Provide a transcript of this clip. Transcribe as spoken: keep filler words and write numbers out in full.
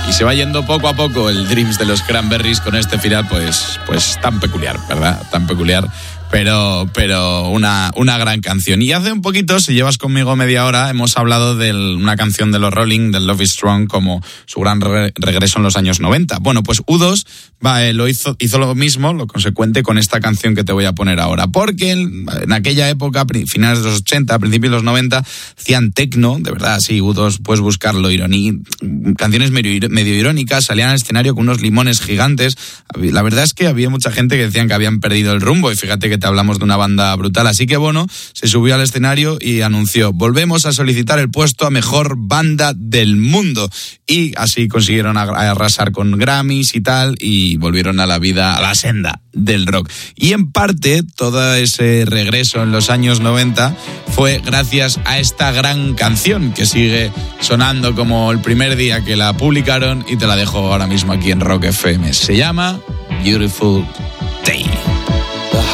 y se va yendo poco a poco el Dreams de los Cranberries con este final pues, pues tan peculiar, ¿verdad? Tan peculiar. Pero, pero una, una gran canción. Y hace un poquito, si llevas conmigo media hora, hemos hablado de una canción de los Rolling, del Love is Strong, como su gran re- regreso en los años noventa. Bueno, pues U dos va, eh, lo hizo, hizo lo mismo, lo consecuente con esta canción que te voy a poner ahora. Porque en, en aquella época, finales de los ochenta, principios de los noventa, hacían techno, de verdad, sí, U dos, puedes buscarlo, ironía, canciones medio, medio irónicas, salían al escenario con unos limones gigantes. La verdad es que había mucha gente que decían que habían perdido el rumbo, y fíjate que te hablamos de una banda brutal. Así que Bono se subió al escenario y anunció: volvemos a solicitar el puesto a mejor banda del mundo. Y así consiguieron arrasar con Grammys y tal, y volvieron a la vida, a la senda del rock. Y en parte todo ese regreso en los años noventa fue gracias a esta gran canción que sigue sonando como el primer día que la publicaron, y te la dejo ahora mismo aquí en Rock F M. Se llama Beautiful